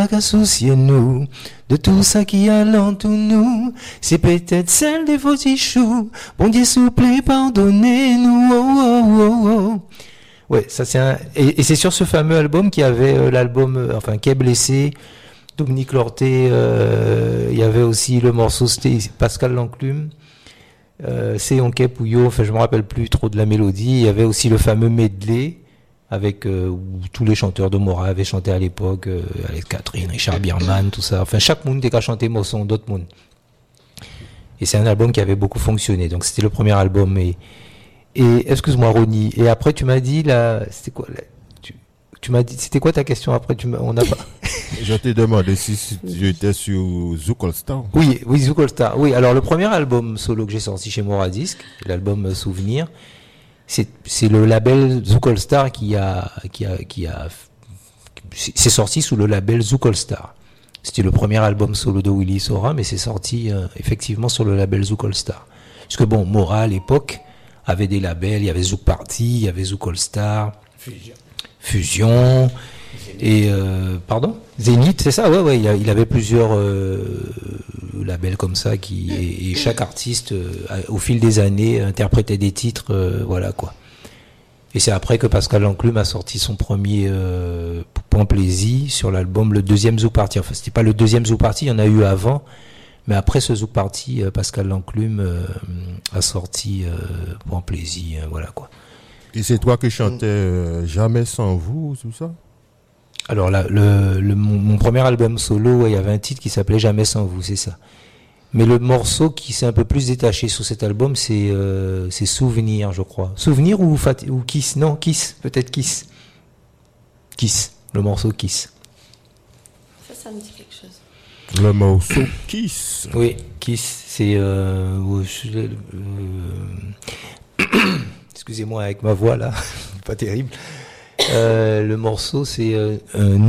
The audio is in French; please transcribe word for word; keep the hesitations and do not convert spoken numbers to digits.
qu'à soucier nous de tout ça qui alentoure nous. C'est peut-être celle des faux choux. Bon Dieu, s'il vous plaît, pardonnez-nous. Oh, oh, oh, oh. Ouais, ça c'est un... et, et c'est sur ce fameux album qu'il y avait euh, l'album, euh, enfin, Qu'est blessé, Dominique Lorté, euh, il y avait aussi le morceau, c'était Pascal Lanclume, euh, C'est Onquet Pouillot, enfin je me rappelle plus trop de la mélodie. Il y avait aussi le fameux medley, avec euh, où tous les chanteurs de Mora avaient chanté à l'époque, euh, avec Catherine, Richard Bierman, tout ça. Enfin, chaque monde qui a chanté mon son, d'autres mondes. Et c'est un album qui avait beaucoup fonctionné. Donc c'était le premier album. Et, et excuse-moi, Ronnie. Et après, tu m'as dit là, c'était quoi là, tu, tu m'as dit, c'était quoi ta question après? Tu m'as, on n'a pas. Je t'ai demandé si, si j'étais sur Zouk All Star. Oui, oui, Zouk All Star. Oui, alors le premier album solo que j'ai sorti chez Mora Disc, l'album Souvenir. C'est, c'est le label Zouk All Star qui a, qui a, qui a, c'est sorti sous le label Zouk All Star. C'était le premier album solo de Willy Sora, mais c'est sorti euh, effectivement sur le label Zouk All Star. Parce que bon, Mora à l'époque avait des labels, il y avait Zouk Party, il y avait Zouk All Star, Fusion, Fusion et euh, pardon, Zénith, c'est ça, ouais, ouais, il, a, il avait plusieurs euh, labels comme ça qui et, et chaque artiste euh, au fil des années interprétait des titres, euh, voilà quoi. Et c'est après que Pascal Lanclume a sorti son premier euh, Point Plaisir sur l'album, le deuxième Zouk Party. Enfin, c'était pas le deuxième Zouk Party, il y en a eu avant, mais après ce Zouk Party, euh, Pascal Lanclume euh, a sorti euh, Point Plaisir, euh, voilà quoi. Et c'est toi qui chantais euh, Jamais sans vous, tout ça? Alors là, le, le, mon, mon premier album solo, ouais, il y avait un titre qui s'appelait Jamais sans vous, c'est ça. Mais le morceau qui s'est un peu plus détaché sur cet album, c'est euh, c'est Souvenir, je crois. Souvenir ou, Fat- ou Kiss? Non, Kiss, peut-être Kiss. Kiss, le morceau Kiss. Ça, ça me dit quelque chose. Le morceau Kiss. Oui, Kiss, c'est... Euh, euh, excusez-moi avec ma voix là, pas terrible. Euh, le morceau, c'est euh, un